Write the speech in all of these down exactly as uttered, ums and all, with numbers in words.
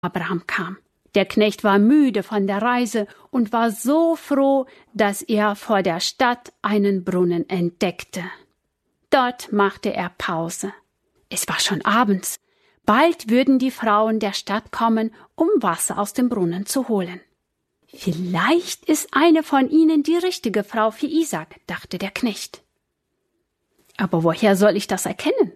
Abraham kam. Der Knecht war müde von der Reise und war so froh, dass er vor der Stadt einen Brunnen entdeckte. Dort machte er Pause. Es war schon abends. Bald würden die Frauen der Stadt kommen, um Wasser aus dem Brunnen zu holen. Vielleicht ist eine von ihnen die richtige Frau für Isaak, dachte der Knecht. Aber woher soll ich das erkennen?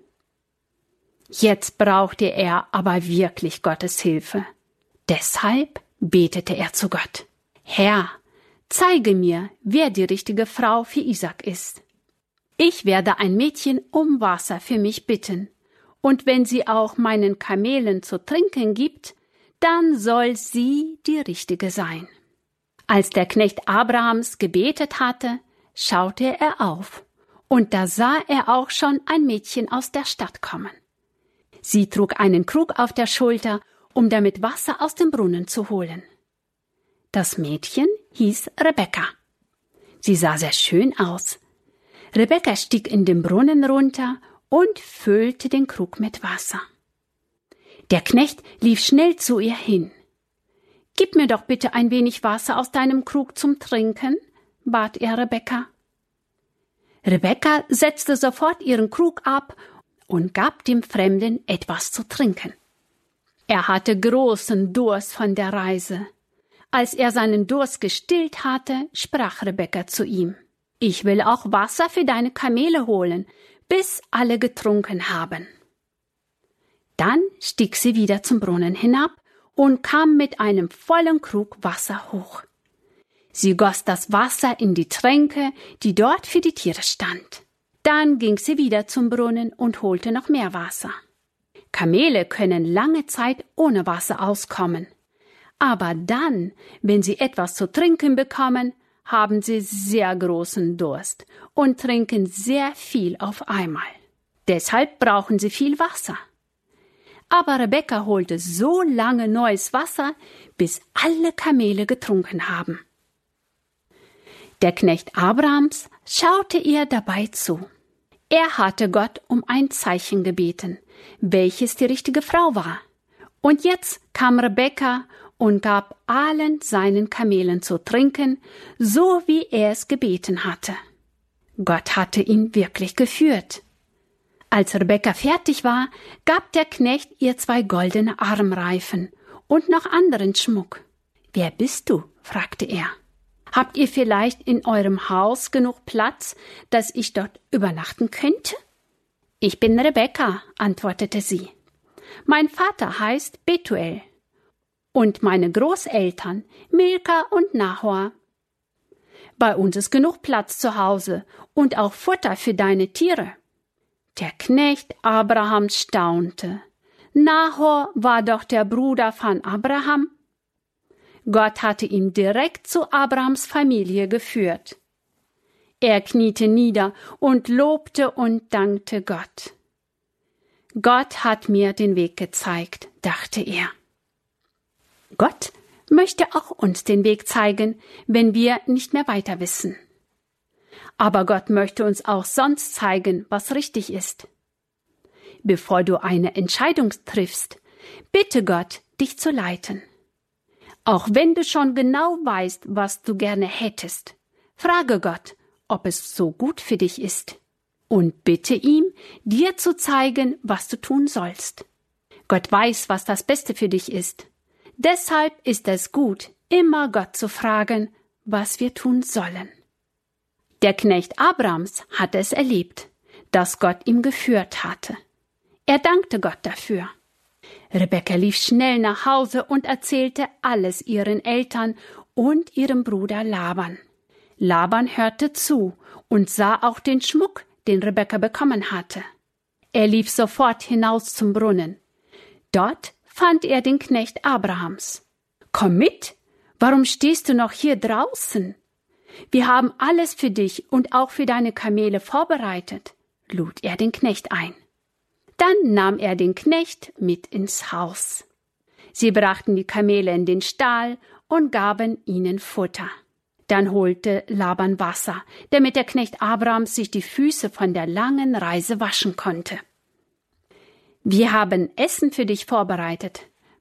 Jetzt brauchte er aber wirklich Gottes Hilfe. Deshalb betete er zu Gott. Herr, zeige mir, wer die richtige Frau für Isaak ist. Ich werde ein Mädchen um Wasser für mich bitten. Und wenn sie auch meinen Kamelen zu trinken gibt, dann soll sie die richtige sein. Als der Knecht Abrahams gebetet hatte, schaute er auf, und da sah er auch schon ein Mädchen aus der Stadt kommen. Sie trug einen Krug auf der Schulter, um damit Wasser aus dem Brunnen zu holen. Das Mädchen hieß Rebekka. Sie sah sehr schön aus. Rebekka stieg in den Brunnen runter und füllte den Krug mit Wasser. Der Knecht lief schnell zu ihr hin. »Gib mir doch bitte ein wenig Wasser aus deinem Krug zum Trinken«, bat er Rebekka. Rebekka setzte sofort ihren Krug ab und gab dem Fremden etwas zu trinken. Er hatte großen Durst von der Reise. Als er seinen Durst gestillt hatte, sprach Rebekka zu ihm: »Ich will auch Wasser für deine Kamele holen, bis alle getrunken haben.« Dann stieg sie wieder zum Brunnen hinab und kam mit einem vollen Krug Wasser hoch. Sie goss das Wasser in die Tränke, die dort für die Tiere stand. Dann ging sie wieder zum Brunnen und holte noch mehr Wasser. Kamele können lange Zeit ohne Wasser auskommen. Aber dann, wenn sie etwas zu trinken bekommen, haben sie sehr großen Durst und trinken sehr viel auf einmal. Deshalb brauchen sie viel Wasser. Aber Rebekka holte so lange neues Wasser, bis alle Kamele getrunken haben. Der Knecht Abrahams schaute ihr dabei zu. Er hatte Gott um ein Zeichen gebeten, welches die richtige Frau war. Und jetzt kam Rebekka und gab allen seinen Kamelen zu trinken, so wie er es gebeten hatte. Gott hatte ihn wirklich geführt. Als Rebekka fertig war, gab der Knecht ihr zwei goldene Armreifen und noch anderen Schmuck. »Wer bist du?« fragte er. »Habt ihr vielleicht in eurem Haus genug Platz, dass ich dort übernachten könnte?« »Ich bin Rebekka«, antwortete sie. »Mein Vater heißt Betuel und meine Großeltern Milka und Nahor. Bei uns ist genug Platz zu Hause und auch Futter für deine Tiere.« Der Knecht Abraham staunte. Nahor war doch der Bruder von Abraham. Gott hatte ihn direkt zu Abrahams Familie geführt. Er kniete nieder und lobte und dankte Gott. Gott hat mir den Weg gezeigt, dachte er. Gott möchte auch uns den Weg zeigen, wenn wir nicht mehr weiter wissen. Aber Gott möchte uns auch sonst zeigen, was richtig ist. Bevor du eine Entscheidung triffst, bitte Gott, dich zu leiten. Auch wenn du schon genau weißt, was du gerne hättest, frage Gott, ob es so gut für dich ist. Und bitte ihm, dir zu zeigen, was du tun sollst. Gott weiß, was das Beste für dich ist. Deshalb ist es gut, immer Gott zu fragen, was wir tun sollen. Der Knecht Abrahams hatte es erlebt, dass Gott ihm geführt hatte. Er dankte Gott dafür. Rebekka lief schnell nach Hause und erzählte alles ihren Eltern und ihrem Bruder Laban. Laban hörte zu und sah auch den Schmuck, den Rebekka bekommen hatte. Er lief sofort hinaus zum Brunnen. Dort fand er den Knecht Abrahams. »Komm mit! Warum stehst du noch hier draußen? Wir haben alles für dich und auch für deine Kamele vorbereitet«, lud er den Knecht ein. Dann nahm er den Knecht mit ins Haus. Sie brachten die Kamele in den Stall und gaben ihnen Futter. Dann holte Laban Wasser, damit der Knecht Abrahams sich die Füße von der langen Reise waschen konnte. »Wir haben Essen für dich vorbereitet.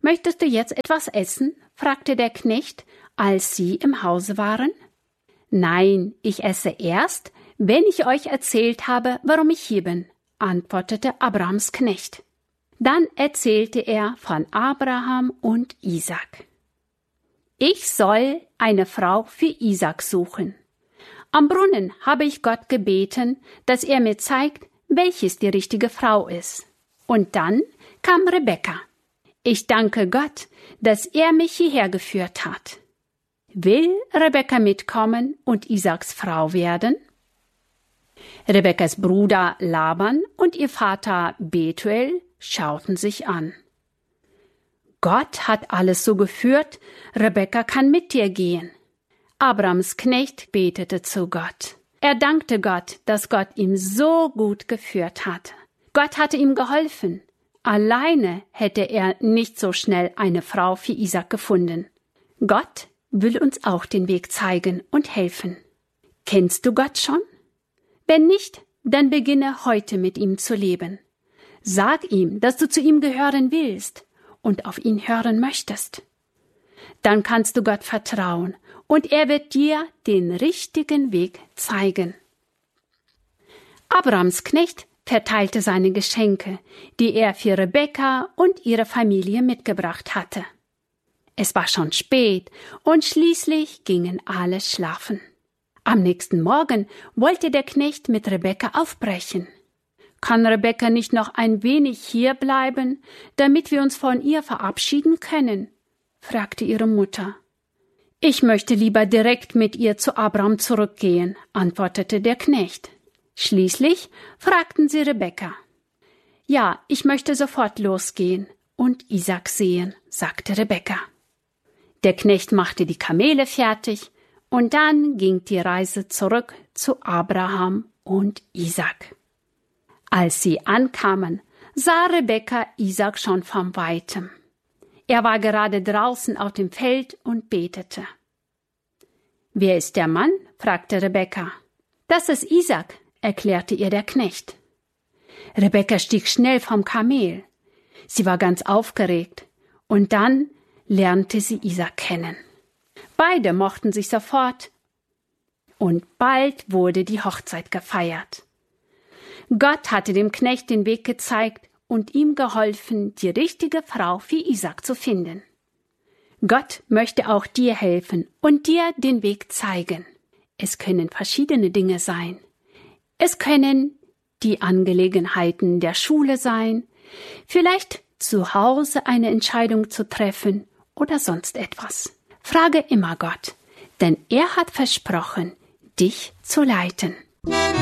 Möchtest du jetzt etwas essen? Fragte der Knecht, als sie im Hause waren. Nein, ich esse erst, wenn ich euch erzählt habe, warum ich hier bin, antwortete Abrahams Knecht. Dann erzählte er von Abraham und Isaak. Ich soll eine Frau für Isaak suchen. Am Brunnen habe ich Gott gebeten, dass er mir zeigt, welches die richtige Frau ist. Und dann kam Rebekka. Ich danke Gott, dass er mich hierher geführt hat. Will Rebekka mitkommen und Isaaks Frau werden? Rebekkas Bruder Laban und ihr Vater Betuel schauten sich an. Gott hat alles so geführt, Rebekka kann mit dir gehen. Abrahams Knecht betete zu Gott. Er dankte Gott, dass Gott ihm so gut geführt hatte. Gott hatte ihm geholfen. Alleine hätte er nicht so schnell eine Frau für Isaak gefunden. Gott will uns auch den Weg zeigen und helfen. Kennst du Gott schon? Wenn nicht, dann beginne heute mit ihm zu leben. Sag ihm, dass du zu ihm gehören willst und auf ihn hören möchtest. Dann kannst du Gott vertrauen und er wird dir den richtigen Weg zeigen. Abrahams Knecht verteilte seine Geschenke, die er für Rebekka und ihre Familie mitgebracht hatte. Es war schon spät und schließlich gingen alle schlafen. Am nächsten Morgen wollte der Knecht mit Rebekka aufbrechen. Kann Rebekka nicht noch ein wenig hier bleiben, damit wir uns von ihr verabschieden können? Fragte ihre Mutter. Ich möchte lieber direkt mit ihr zu Abraham zurückgehen, antwortete der Knecht. Schließlich fragten sie Rebekka. Ja, ich möchte sofort losgehen und Isaak sehen, sagte Rebekka. Der Knecht machte die Kamele fertig und dann ging die Reise zurück zu Abraham und Isaak. Als sie ankamen, sah Rebekka Isaak schon von weitem. Er war gerade draußen auf dem Feld und betete. »Wer ist der Mann?« fragte Rebekka. »Das ist Isaak«, erklärte ihr der Knecht. Rebekka stieg schnell vom Kamel. Sie war ganz aufgeregt und dann lernte sie Isaak kennen. Beide mochten sich sofort und bald wurde die Hochzeit gefeiert. Gott hatte dem Knecht den Weg gezeigt und ihm geholfen, die richtige Frau für Isaak zu finden. Gott möchte auch dir helfen und dir den Weg zeigen. Es können verschiedene Dinge sein. Es können die Angelegenheiten der Schule sein, vielleicht zu Hause eine Entscheidung zu treffen oder sonst etwas. Frage immer Gott, denn er hat versprochen, dich zu leiten.